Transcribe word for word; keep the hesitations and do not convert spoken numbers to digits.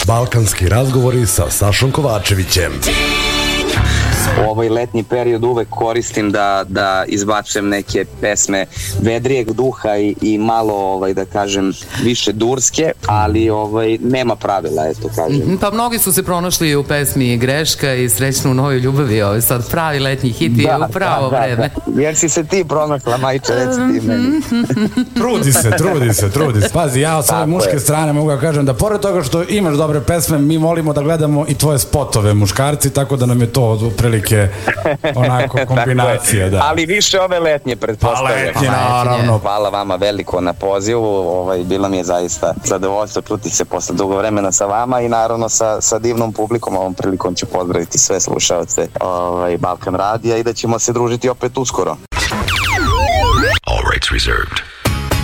Balkanski razgovori sa Sašom Kovačevićem. Ovaj letnji period uvek koristim da, da izbacujem neke pesme vedrijeg duha i, i malo, ovaj, da kažem, više durske, ali ovaj, nema pravila, eto kažem. Pa mnogi su se pronašli u pesmi Greška i Srećno u novoj ljubavi, ovaj sad pravi letnji hit da, je u pravo da, vreme. Da, da. Jer si se ti pronašla, majče, reci ti meni. Trudi se, trudi se, trudi se. Pazi, ja od svoje muške je. strane mogu da kažem da pored toga što imaš dobre pesme, mi volimo da gledamo i tvoje spotove, muškarci, tako da nam je to prilike onako kombinacija, da. Ali više ove letnje, pretpostavljam. Pa letnje, naravno. Hvala vama veliko na pozivu, ovaj, bilo mi je zaista zadovoljstvo čuti se posle dugo vremena sa vama i naravno sa, sa divnom publikom. Ovom prilikom ću pozdraviti sve slušaoce ovaj, Balkan radija i da ćemo se družiti opet uskoro. All rights reserved.